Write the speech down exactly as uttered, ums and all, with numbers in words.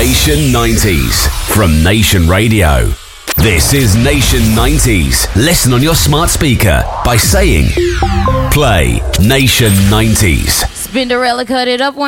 Nation nineties from Nation Radio. This is Nation nineties. Listen on your smart speaker by saying, play Nation nineties. Spinderella cut it up.